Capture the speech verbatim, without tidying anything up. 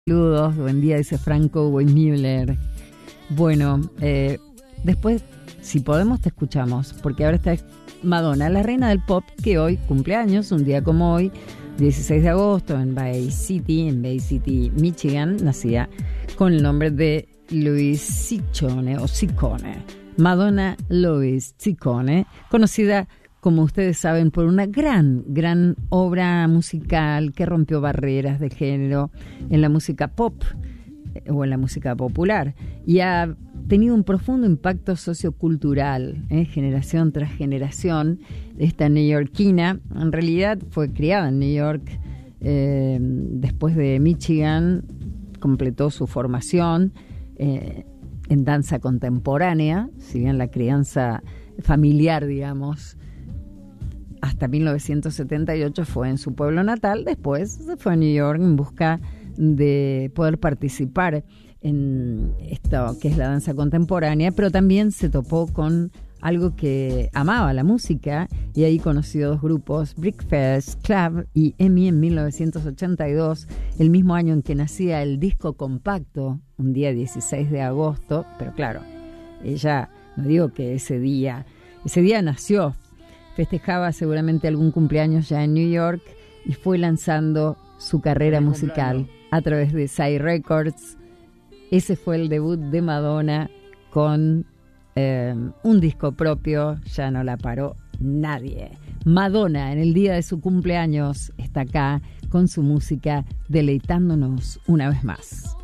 Saludos, buen día, dice Franco Weimüller. Bueno, eh, después, si podemos, te escuchamos, porque ahora está Madonna, la reina del pop, que hoy cumple años, un día como hoy, dieciséis de agosto, en Bay City, en Bay City, Michigan, nacida con el nombre de Louise Ciccone o Ciccone. Madonna Louise Ciccone, conocida, como ustedes saben, por una gran, gran obra musical que rompió barreras de género en la música pop o en la música popular y ha tenido un profundo impacto sociocultural, ¿eh? generación tras generación. Esta neoyorquina, en realidad fue criada en New York, eh, después de Michigan, completó su formación eh, en danza contemporánea, si bien la crianza familiar, digamos, hasta mil novecientos setenta y ocho fue en su pueblo natal. Después se fue a New York en busca de poder participar en esto que es la danza contemporánea, pero también se topó con algo que amaba, la música, y ahí conoció dos grupos, Breakfast Club y Emmy, en mil novecientos ochenta y dos, el mismo año en que nacía el disco compacto, un día dieciséis de agosto, pero claro, ella, no digo que ese día, ese día nació, festejaba seguramente algún cumpleaños ya en New York y fue lanzando su carrera musical a través de Side Records. Ese fue el debut de Madonna con eh, un disco propio, ya no la paró nadie. Madonna, en el día de su cumpleaños, está acá con su música, deleitándonos una vez más.